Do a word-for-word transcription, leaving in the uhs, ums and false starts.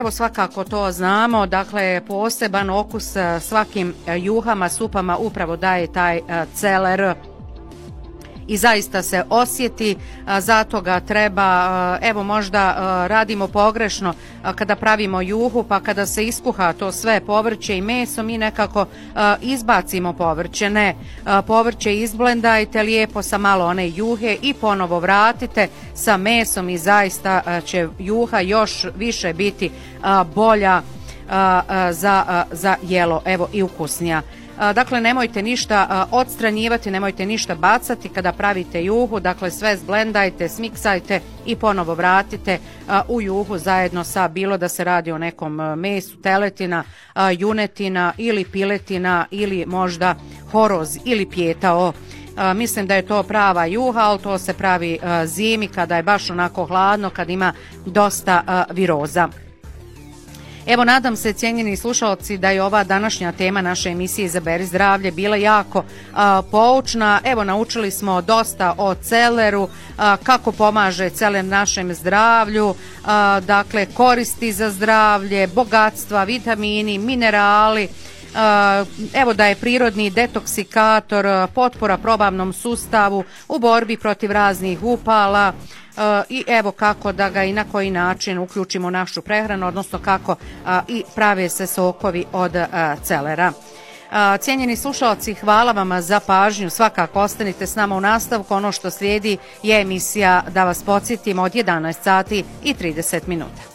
Evo svakako to znamo, dakle poseban okus svakim juhama, supama upravo daje taj celer i zaista se osjeti, zato ga treba, evo možda radimo pogrešno kada pravimo juhu, pa kada se iskuha to sve povrće i meso, mi nekako izbacimo povrće. Ne, povrće izblendajte lijepo sa malo one juhe i ponovo vratite sa mesom i zaista će juha još više biti bolja za, za jelo, evo i ukusnija. Dakle, nemojte ništa odstranjivati, nemojte ništa bacati kada pravite juhu, dakle sve zblendajte, smiksajte i ponovo vratite u juhu zajedno sa, bilo da se radi o nekom mesu, teletina, junetina ili piletina ili možda horoz ili pjetao. Mislim da je to prava juha, ali to se pravi zimi kada je baš onako hladno, kad ima dosta viroza. Evo, nadam se, cijenjeni slušalci, da je ova današnja tema naše emisije Izaberi zdravlje bila jako a, poučna. Evo, naučili smo dosta o celeru, a, kako pomaže celer našem zdravlju, a, dakle, koristi za zdravlje, bogatstva, vitamini, minerali. Evo da je prirodni detoksikator, potpora probavnom sustavu u borbi protiv raznih upala i evo kako da ga i na koji način uključimo u našu prehranu, odnosno kako i prave se sokovi od celera. Cijenjeni slušalci, hvala vam za pažnju, svakako ostanite s nama u nastavku. Ono što slijedi je emisija, da vas podsjetimo, od jedanaest sati i trideset minuta.